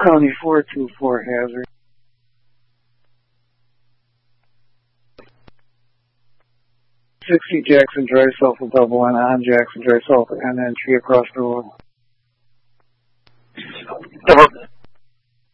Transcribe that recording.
County 424 hazard. 60 Jackson Drive, south of double N on Jackson Drive, south of N entry across the road. Over.